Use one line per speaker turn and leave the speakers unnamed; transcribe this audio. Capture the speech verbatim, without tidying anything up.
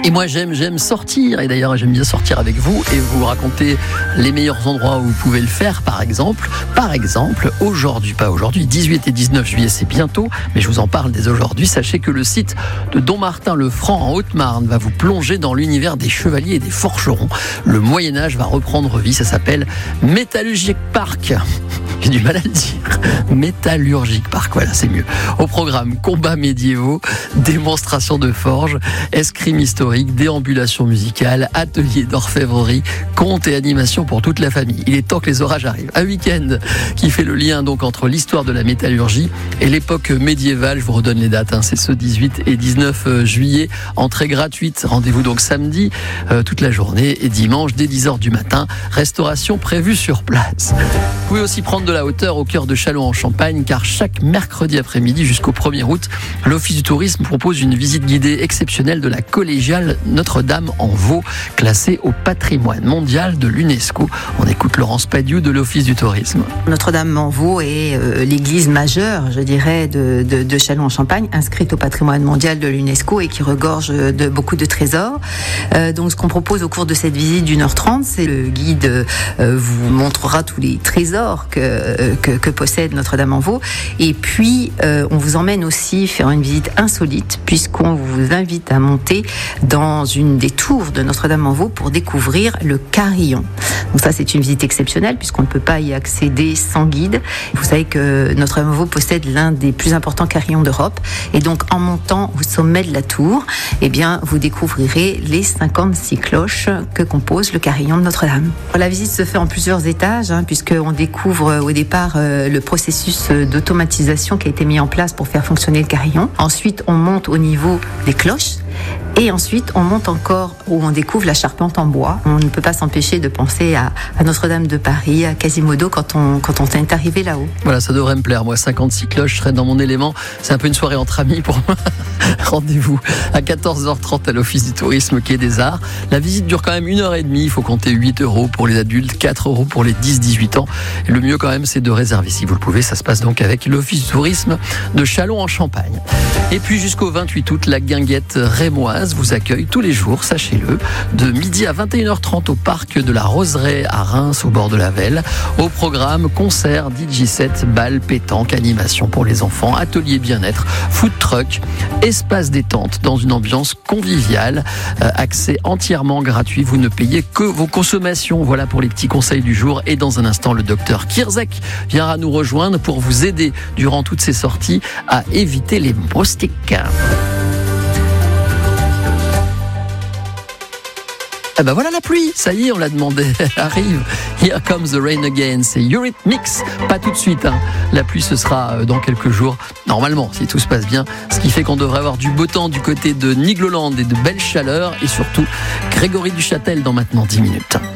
Et moi j'aime j'aime sortir, et d'ailleurs j'aime bien sortir avec vous et vous raconter les meilleurs endroits où vous pouvez le faire. Par exemple, par exemple, aujourd'hui, pas aujourd'hui, dix-huit et dix-neuf juillet, c'est bientôt, mais je vous en parle dès aujourd'hui. Sachez que le site de Dommartin-le-Franc en Haute-Marne va vous plonger dans l'univers des chevaliers et des forgerons. Le Moyen-Âge va reprendre vie, ça s'appelle Métallurgique Park. J'ai du mal à le dire. Métallurgique Park, voilà, c'est mieux. Au programme, combats médiévaux, démonstrations de forge, escrime historique, déambulation musicale, atelier d'orfèvrerie, contes et animations pour toute la famille. Il est temps que les orages arrivent. Un week-end qui fait le lien donc entre l'histoire de la métallurgie et l'époque médiévale. Je vous redonne les dates, hein. C'est ce dix-huit et dix-neuf juillet. Entrée gratuite. Rendez-vous donc samedi euh, toute la journée et dimanche dès dix heures du matin. Restauration prévue sur place. Vous pouvez aussi prendre de la hauteur au cœur de Châlons-en-Champagne, car chaque mercredi après-midi jusqu'au premier août, l'Office du tourisme propose une visite guidée exceptionnelle de la collégiale Notre-Dame en Vaud, classée au patrimoine mondial de l'UNESCO. On écoute Laurence Padiou de l'Office du tourisme.
Notre-Dame en Vaud est euh, l'église majeure, je dirais, de, de, de Châlons-en-Champagne, inscrite au patrimoine mondial de l'UNESCO et qui regorge de beaucoup de trésors. Euh, donc, ce qu'on propose au cours de cette visite d'une heure trente, c'est le guide euh, vous montrera tous les trésors que Que, que possède Notre-Dame-en-Vaud. Et puis, euh, on vous emmène aussi faire une visite insolite, puisqu'on vous invite à monter dans une des tours de Notre-Dame-en-Vaud pour découvrir le carillon. Donc ça, c'est une visite exceptionnelle, puisqu'on ne peut pas y accéder sans guide. Vous savez que Notre-Dame-en-Vaud possède l'un des plus importants carillons d'Europe. Et donc, en montant au sommet de la tour, eh bien, vous découvrirez les cinquante-six cloches que compose le carillon de Notre-Dame. La visite se fait en plusieurs étages, hein, puisqu'on découvre au départ euh, le processus d'automatisation qui a été mis en place pour faire fonctionner le carillon. Ensuite, on monte au niveau des cloches. Et ensuite, on monte encore où on découvre la charpente en bois. On ne peut pas s'empêcher de penser à, à Notre-Dame de Paris, à Quasimodo quand on, quand on est arrivé là-haut.
Voilà, ça devrait me plaire. Moi, cinquante-six cloches, je serais dans mon élément. C'est un peu une soirée entre amis pour moi. Rendez-vous à quatorze heures trente à l'Office du tourisme Quai des Arts. La visite dure quand même une heure et demie. Il faut compter huit euros pour les adultes, quatre euros pour les dix dix-huit ans. Et le mieux quand même, c'est de réserver si vous le pouvez. Ça se passe donc avec l'Office du tourisme de Châlons-en-Champagne. Et puis jusqu'au vingt-huit août, la guinguette rémoise vous accueille tous les jours, sachez-le, de midi à vingt et une heures trente au parc de la Roseraie à Reims, au bord de la Velle. Au programme, concert, D J set, bal, pétanque, animation pour les enfants, atelier bien-être, food truck, espace détente dans une ambiance conviviale, euh, accès entièrement gratuit, vous ne payez que vos consommations. Voilà pour les petits conseils du jour. Et dans un instant, le docteur Kirzek viendra nous rejoindre pour vous aider durant toutes ces sorties à éviter les moustiques. Eh ben voilà la pluie, ça y est, on l'a demandé, elle arrive. Here comes the rain again, c'est Eurythmics, pas tout de suite, hein. La pluie ce sera dans quelques jours, normalement, si tout se passe bien, ce qui fait qu'on devrait avoir du beau temps du côté de Nigloland et de belles chaleurs, et surtout Grégory Duchâtel dans maintenant dix minutes.